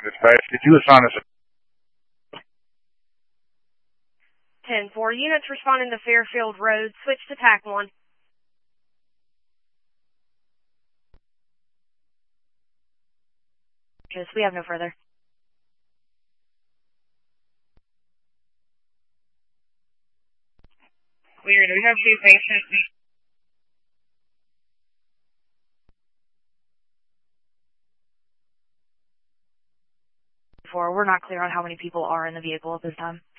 Dispatch. Could you assign us 10-4 units responding to Fairfield Road. Switch to TAC 1. We have no further. Weird. We have 2 patients. We're not clear on how many people are in the vehicle at this time.